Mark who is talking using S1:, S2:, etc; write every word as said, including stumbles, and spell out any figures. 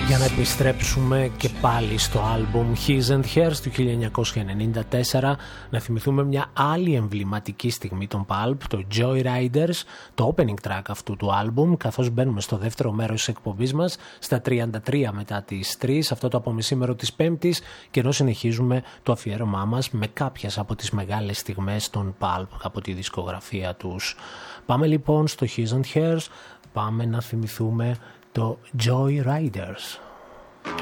S1: Για να επιστρέψουμε και πάλι στο άλμπουμ His and Hers του χίλια εννιακόσια ενενήντα τέσσερα, να θυμηθούμε μια άλλη εμβληματική στιγμή των Pulp, το Joyriders, το opening track αυτού του άλμπουμ, καθώς μπαίνουμε στο δεύτερο μέρος της εκπομπής μας, στα τριάντα τρία μετά τις τρεις, αυτό το απομεσήμερο της Πέμπτης, και ενώ συνεχίζουμε το αφιέρωμά μας με κάποιες από τις μεγάλες στιγμές των Pulp από τη δισκογραφία τους. Πάμε λοιπόν στο His and Hers, πάμε να θυμηθούμε το Joyriders.